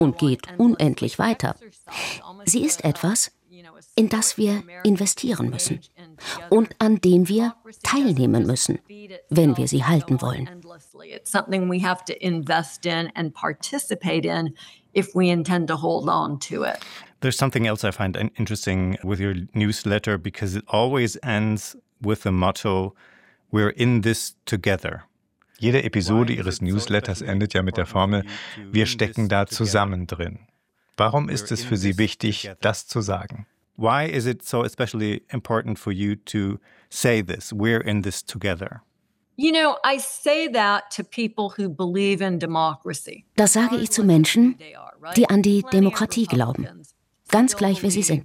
und geht unendlich weiter. Sie ist etwas, in das wir investieren müssen und an dem wir teilnehmen müssen, wenn wir sie halten wollen. There's something else I find interesting with your newsletter because it always ends with the motto, "We're in this together." Jede Episode Ihres Newsletters endet ja mit der Formel, wir stecken da zusammen drin. Warum ist es für Sie wichtig, das zu sagen? Why is it so especially important for you to say this, we're in this together? I say that to people who believe in democracy. Das sage ich zu Menschen, die an die Demokratie glauben, ganz gleich, wer sie sind.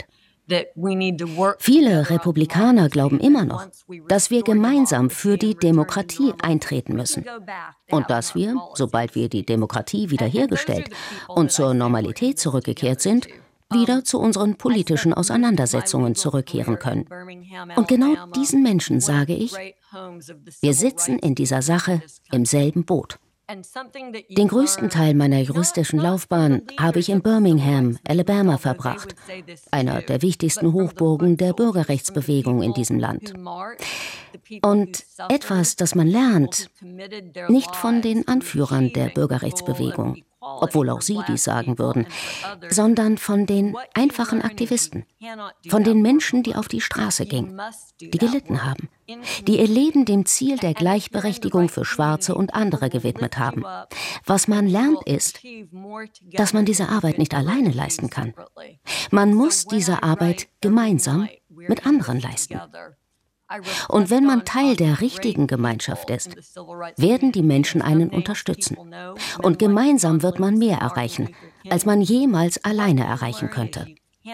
Viele Republikaner glauben immer noch, dass wir gemeinsam für die Demokratie eintreten müssen und dass wir, sobald wir die Demokratie wiederhergestellt und zur Normalität zurückgekehrt sind, wieder zu unseren politischen Auseinandersetzungen zurückkehren können. Und genau diesen Menschen sage ich, wir sitzen in dieser Sache im selben Boot. Den größten Teil meiner juristischen Laufbahn habe ich in Birmingham, Alabama verbracht, einer der wichtigsten Hochburgen der Bürgerrechtsbewegung in diesem Land. Und etwas, das man lernt, nicht von den Anführern der Bürgerrechtsbewegung, obwohl auch sie dies sagen würden, sondern von den einfachen Aktivisten, von den Menschen, die auf die Straße gingen, die gelitten haben, die ihr Leben dem Ziel der Gleichberechtigung für Schwarze und andere gewidmet haben. Was man lernt ist, dass man diese Arbeit nicht alleine leisten kann. Man muss diese Arbeit gemeinsam mit anderen leisten. Und wenn man Teil der richtigen Gemeinschaft ist, werden die Menschen einen unterstützen. Und gemeinsam wird man mehr erreichen, als man jemals alleine erreichen könnte.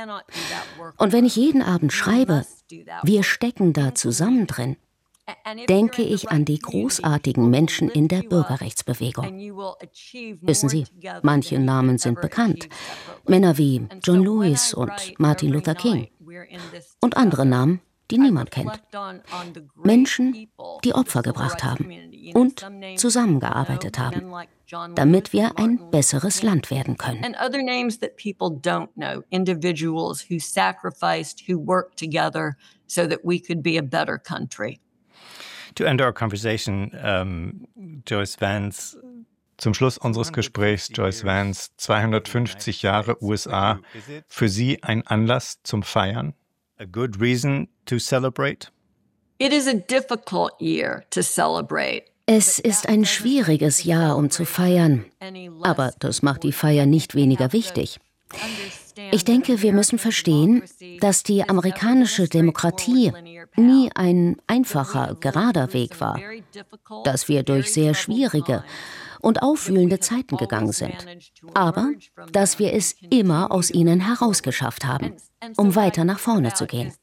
Und wenn ich jeden Abend schreibe, wir stecken da zusammen drin, denke ich an die großartigen Menschen in der Bürgerrechtsbewegung. Wissen Sie, manche Namen sind bekannt. Männer wie John Lewis und Martin Luther King. Und andere Namen, die niemand kennt. Menschen, die Opfer gebracht haben und zusammengearbeitet haben, damit wir ein besseres Land werden können. And other names that people don't know, individuals who sacrificed, who worked together so that we could be a better country. To end our conversation, Joyce Vance. Zum Schluss unseres Gesprächs, Joyce Vance, 250 Jahre USA, für Sie ein Anlass zum Feiern? A good reason to celebrate? It is a difficult year to celebrate. Es ist ein schwieriges Jahr, um zu feiern, aber das macht die Feier nicht weniger wichtig. Ich denke, wir müssen verstehen, dass die amerikanische Demokratie nie ein einfacher, gerader Weg war, dass wir durch sehr schwierige und aufwühlende Zeiten gegangen sind, aber dass wir es immer aus ihnen herausgeschafft haben, um weiter nach vorne zu gehen.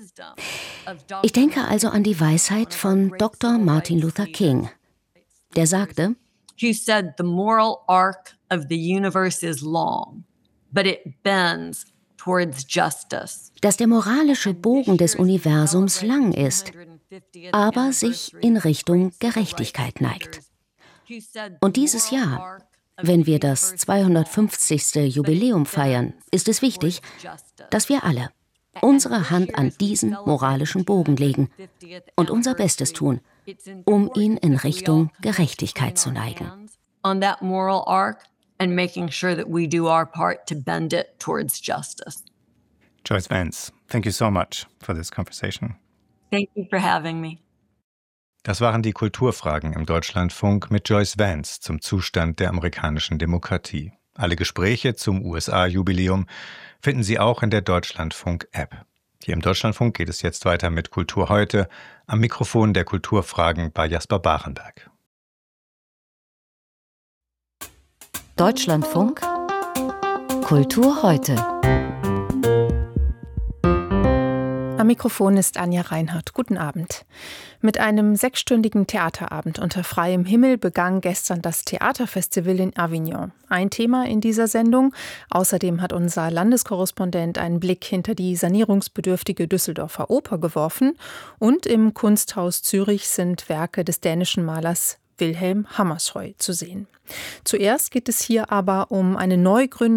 Ich denke also an die Weisheit von Dr. Martin Luther King, der sagte, He said, the moral arc of the universe is long, but it bends towards justice. Dass der moralische Bogen des Universums lang ist, aber sich in Richtung Gerechtigkeit neigt. Und dieses Jahr, wenn wir das 250. Jubiläum feiern, ist es wichtig, dass wir alle unsere Hand an diesen moralischen Bogen legen und unser Bestes tun, um ihn in Richtung Gerechtigkeit zu neigen. On that moral arc and making sure that we do our part to bend it towards justice. Joyce Vance, thank you so much for this conversation. Thank you for having me. Das waren die Kulturfragen im Deutschlandfunk mit Joyce Vance zum Zustand der amerikanischen Demokratie. Alle Gespräche zum USA-Jubiläum finden Sie auch in der Deutschlandfunk-App. Hier im Deutschlandfunk geht es jetzt weiter mit Kultur heute. Am Mikrofon der Kulturfragen bei Jasper Barenberg. Deutschlandfunk Kultur heute. Am Mikrofon ist Anja Reinhardt. Guten Abend. Mit einem 6-stündigen Theaterabend unter freiem Himmel begann gestern das Theaterfestival in Avignon. Ein Thema in dieser Sendung. Außerdem hat unser Landeskorrespondent einen Blick hinter die sanierungsbedürftige Düsseldorfer Oper geworfen. Und im Kunsthaus Zürich sind Werke des dänischen Malers Wilhelm Hammershøi zu sehen. Zuerst geht es hier aber um eine Neugründung